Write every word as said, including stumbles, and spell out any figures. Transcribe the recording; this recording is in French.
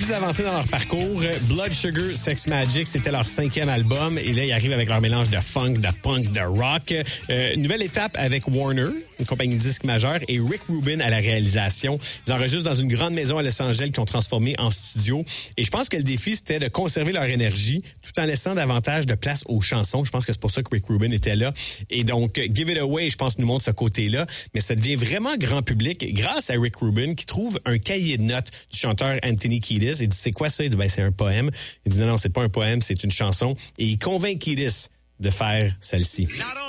plus avancés dans leur parcours. Blood Sugar Sex Magik, c'était leur cinquième album. Et là, ils arrivent avec leur mélange de funk, de punk, de rock. Euh, nouvelle étape avec Warner, une compagnie de disques majeure, et Rick Rubin à la réalisation. Ils enregistrent dans une grande maison à Los Angeles qu'ils ont transformée en studio. Et je pense que le défi, c'était de conserver leur énergie tout en laissant davantage de place aux chansons. Je pense que c'est pour ça que Rick Rubin était là. Et donc, Give It Away, je pense, nous montre ce côté-là. Mais ça devient vraiment grand public grâce à Rick Rubin qui trouve un cahier de notes du chanteur Anthony Kiedis. Il dit, c'est quoi ça? Il dit, ben, c'est un poème. Il dit, non, non, c'est pas un poème, c'est une chanson. Et il convainc Kiedis de faire celle-ci.